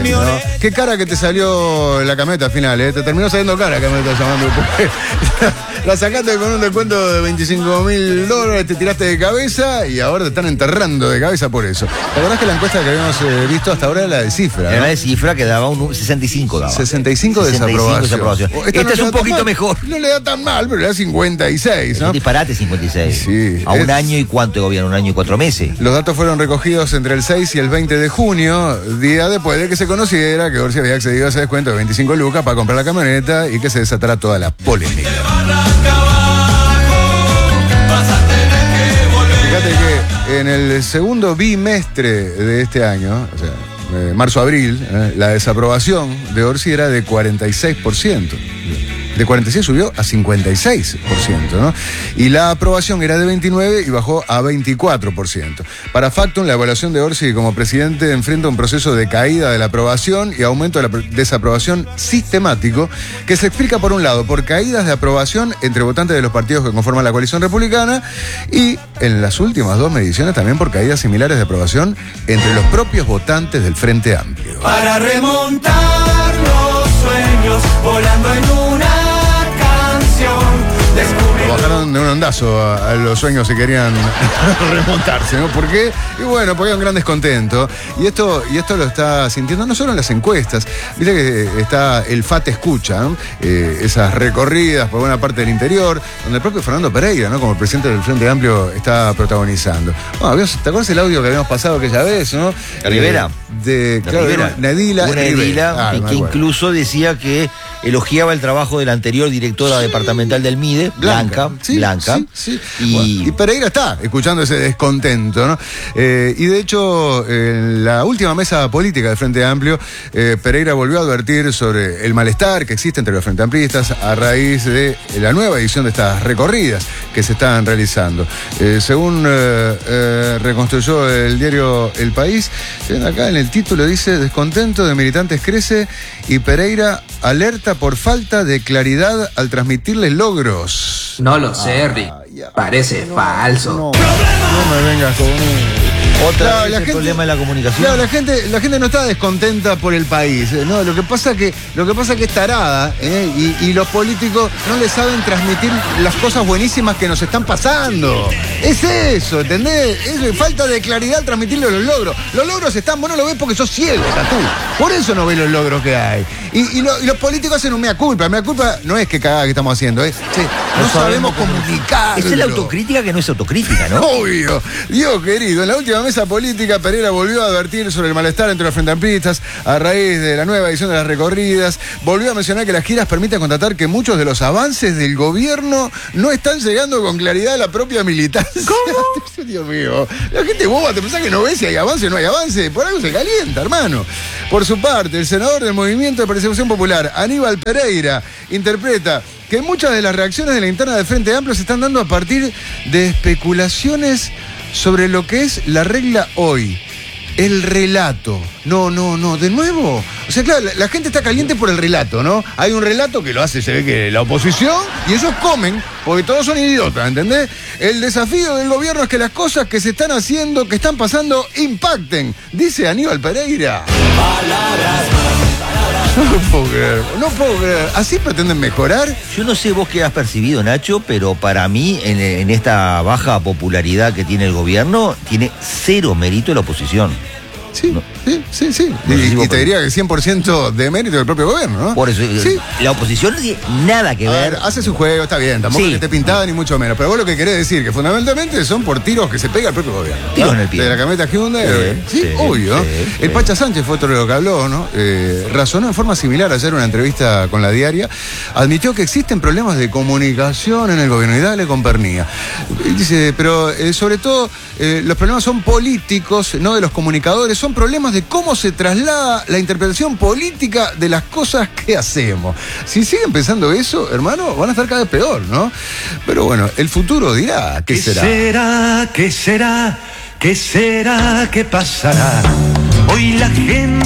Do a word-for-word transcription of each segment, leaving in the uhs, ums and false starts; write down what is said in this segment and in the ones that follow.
No, qué cara que te salió la camioneta al final, ¿eh? Te terminó saliendo cara la camioneta llamando. La sacaste con un descuento de veinticinco mil dólares, te tiraste de cabeza y ahora te están enterrando de cabeza por eso. ¿Te acordás que la encuesta que habíamos eh, visto hasta ahora era la de Cifra? Era ¿no? la de Cifra que daba un sesenta y cinco. Daba. sesenta y cinco de desaprobación. desaprobación. Oh, esta no es un poquito mejor. No le da tan mal, pero le da cincuenta y seis, Es ¿no? un disparate cincuenta y seis. Sí, a un es... año y cuánto de gobierno, un año y cuatro meses. Los datos fueron recogidos entre el seis y el veinte de junio, día después de que se conociera que Orsi había accedido a ese descuento de veinticinco lucas para comprar la camioneta y que se desatara toda la polémica. Fíjate que en el segundo bimestre de este año, o sea, eh, marzo-abril, eh, la desaprobación de Orsi era de cuarenta y seis por ciento. De cuarenta y seis subió a cincuenta y seis por ciento, ¿no? Y la aprobación era de veintinueve y bajó a veinticuatro por ciento. Para Factum, la evaluación de Orsi como presidente enfrenta un proceso de caída de la aprobación y aumento de la desaprobación sistemático, que se explica por un lado por caídas de aprobación entre votantes de los partidos que conforman la coalición republicana y en las últimas dos mediciones también por caídas similares de aprobación entre los propios votantes del Frente Amplio. Para remontar los sueños volando en una Lo bajaron de un ondazo a, a los sueños que querían remontarse, ¿no? ¿Por qué? Y bueno, porque hay un gran descontento. Y esto, y esto lo está sintiendo no solo en las encuestas. Viste que está el F A T Escucha, ¿no? eh, esas recorridas por buena parte del interior, donde el propio Fernando Pereira, ¿no? Como el presidente del Frente Amplio, está protagonizando. Bueno, ¿te acuerdas el audio que habíamos pasado aquella vez, ¿no? Rivera. Eh, de, de claro, Rivera. Nadila. Una Nadila, ah, que incluso decía que elogiaba el trabajo de la anterior directora sí. departamental del M I D E, Blanca. Blanca, sí, Blanca. Sí, sí. Y... Bueno, y Pereira está escuchando ese descontento, ¿no? Eh, y de hecho, en la última mesa política del Frente Amplio, eh, Pereira volvió a advertir sobre el malestar que existe entre los Frente Amplistas a raíz de la nueva edición de estas recorridas que se están realizando. Eh, según eh, eh, reconstruyó el diario El País, acá en el título dice: descontento de militantes crece y Pereira alerta por falta de claridad al transmitirles logros. No lo sé, Rick. Ya, Parece no, falso. No, no me vengas con un... Otra Claro, vez la el gente, problema de la comunicación. Claro, la gente, la gente no está descontenta por el país, ¿eh? No, lo que pasa que, lo que pasa que es tarada, ¿eh? y, y los políticos no le saben transmitir las cosas buenísimas que nos están pasando. Es eso, ¿entendés? Es falta de claridad al transmitirle los logros. Los logros están, vos no lo ves porque sos ciego, Tatú. Por eso no ves los logros que hay. Y, y, lo, y los políticos hacen un mea culpa. Mea culpa no es que cagada que estamos haciendo, ¿eh? Sí, no, no sabemos comunicar. Esa es la autocrítica que no es autocrítica, ¿no? Obvio. Dios querido, en la última mesa política, Pereira volvió a advertir sobre el malestar entre los frente amplistas a raíz de la nueva edición de las recorridas. Volvió a mencionar que las giras permiten constatar que muchos de los avances del gobierno no están llegando con claridad a la propia militancia. ¿Cómo? Dios mío. La gente boba, te pensás que no ves si hay avance o no hay avance. Por algo se calienta, hermano. Por su parte, el senador del Movimiento de Persecución Popular, Aníbal Pereira, interpreta que muchas de las reacciones de la interna del Frente Amplio se están dando a partir de especulaciones sobre lo que es la regla hoy. El relato. No, no, no, de nuevo. O sea, claro, la, la gente está caliente por el relato, ¿no? Hay un relato que lo hace, se ve que la oposición, y ellos comen, porque todos son idiotas, ¿entendés? El desafío del gobierno es que las cosas que se están haciendo, que están pasando, impacten, dice Aníbal Pereira. Palabras, palabras. No lo puedo creer, no puedo creer. ¿Así pretenden mejorar? Yo no sé vos qué has percibido, Nacho, pero para mí, en, en esta baja popularidad que tiene el gobierno, tiene cero mérito la oposición. Sí, no. sí, sí, sí. No sé y, si y te diría que cien por ciento de mérito del propio gobierno, ¿no? Por eso, sí. La oposición no tiene nada que A ver. ver, hace su juego, está bien, tampoco Sí. que esté pintada ni mucho menos. Pero vos lo que querés decir, que fundamentalmente son por tiros que se pega el propio gobierno. Tiros en el pie. De la camioneta Hyundai. Sí, Sí, sí, obvio. sí, El sí. Pacha Sánchez fue otro de lo que habló, ¿no? Eh, razonó en forma similar ayer en una entrevista con La Diaria. Admitió que existen problemas de comunicación en el gobierno y dale con pernía. Dice, pero eh, sobre todo eh, los problemas son políticos, no de los comunicadores, son problemas de cómo se traslada la interpretación política de las cosas que hacemos. Si siguen pensando eso, hermano, van a estar cada vez peor, ¿no? Pero bueno, el futuro dirá qué, ¿Qué será. será? ¿Qué será? ¿Qué será? ¿Qué pasará? Hoy la gente está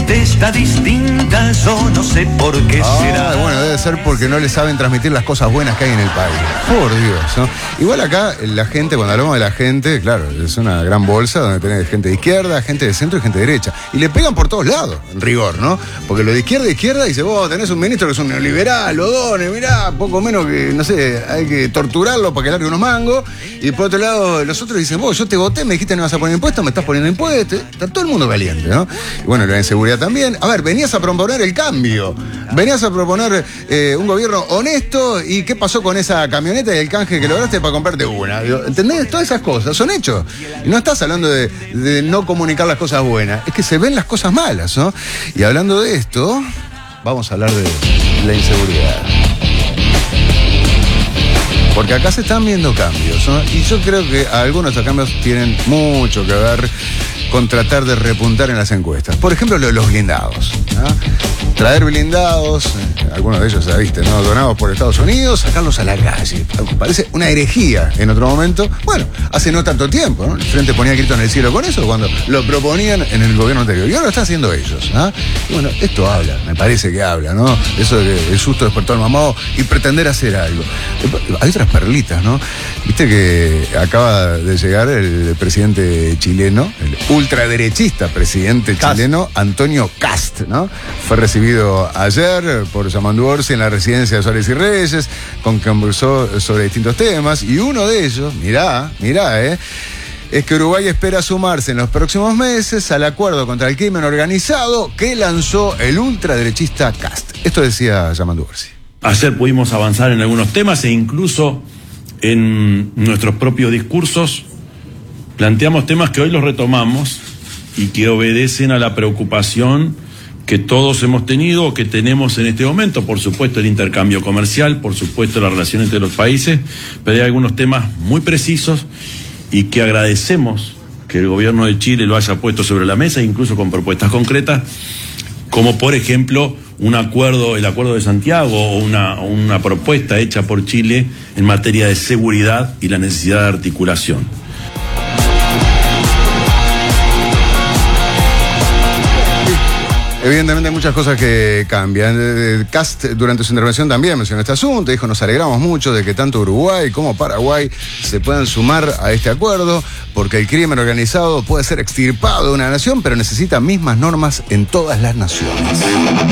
está distinta, yo no sé por qué Ah, será. bueno, debe ser porque no le saben transmitir las cosas buenas que hay en el país. Por Dios, ¿no? Igual acá la gente, cuando hablamos de la gente, claro, es una gran bolsa donde tenés gente de izquierda, gente de centro y gente de derecha. Y le pegan por todos lados, en rigor, ¿no? Porque lo de izquierda, izquierda, dice, vos tenés un ministro que es un neoliberal, O'Donnell, mirá, poco menos que, no sé, hay que torturarlo para que largue unos mangos. Y por otro lado, los otros dicen, vos, yo te voté, me dijiste no vas a poner impuestos, me estás poniendo impuestos. Está todo el mundo caliente, ¿no? Y bueno, la inseguridad también. A ver, venías a proponer el cambio, venías a proponer eh, un gobierno honesto, y ¿qué pasó con esa camioneta y el canje que lograste para comprarte una? Digo, ¿entendés? Todas esas cosas son hechos. Y no estás hablando de, de no comunicar las cosas buenas, es que se ven las cosas malas, ¿no? Y hablando de esto, vamos a hablar de la inseguridad. Porque acá se están viendo cambios, ¿no? Y yo creo que algunos de esos cambios tienen mucho que ver con tratar de repuntar en las encuestas. Por ejemplo, lo de los blindados, ¿no? Traer blindados, eh, algunos de ellos, ya viste, ¿no? Donados por Estados Unidos, sacarlos a la calle. Parece una herejía en otro momento. Bueno, hace no tanto tiempo, ¿no? El Frente ponía grito en el cielo con eso cuando lo proponían en el gobierno anterior. Y ahora lo están haciendo ellos, ¿no? Y bueno, esto habla, me parece que habla, ¿no? Eso de que el susto despertó al mamado y pretender hacer algo. Hay otras perlitas, ¿no? Viste que acaba de llegar el presidente chileno, el ultraderechista presidente Kast. chileno, Antonio Kast, ¿no? Fue recibido ayer por Yamandu Orsi en la residencia de Suárez y Reyes, con quien conversó sobre distintos temas, y uno de ellos, mirá, mirá, eh, es que Uruguay espera sumarse en los próximos meses al acuerdo contra el crimen organizado que lanzó el ultraderechista Kast. Esto decía Yamandu Orsi. Ayer pudimos avanzar en algunos temas e incluso en nuestros propios discursos planteamos temas que hoy los retomamos y que obedecen a la preocupación que todos hemos tenido o que tenemos en este momento. Por supuesto el intercambio comercial, por supuesto la relación entre los países, pero hay algunos temas muy precisos y que agradecemos que el gobierno de Chile lo haya puesto sobre la mesa, incluso con propuestas concretas, como por ejemplo un acuerdo, el acuerdo de Santiago, o una, una propuesta hecha por Chile en materia de seguridad y la necesidad de articulación. Evidentemente hay muchas cosas que cambian. Kast durante su intervención también mencionó este asunto, dijo, nos alegramos mucho de que tanto Uruguay como Paraguay se puedan sumar a este acuerdo, porque el crimen organizado puede ser extirpado de una nación, pero necesita mismas normas en todas las naciones.